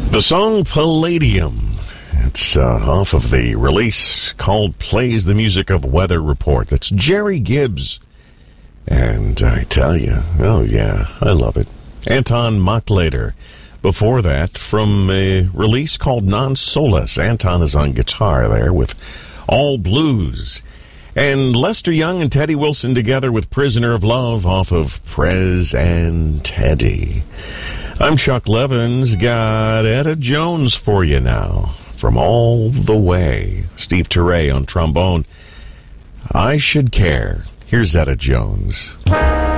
The song Palladium. It's off of the release called Plays the Music of Weather Report. That's Jerry Gibbs. And I tell you, oh yeah, I love it. Anton Mochlader. Before that, from a release called Non Solace. Anton is on guitar there with All Blues. And Lester Young and Teddy Wilson together with Prisoner of Love off of Prez and Teddy. I'm Chuck Levins. Got Etta Jones for you now. From All the Way. Steve Turre on trombone. I Should Care. Here's Etta Jones.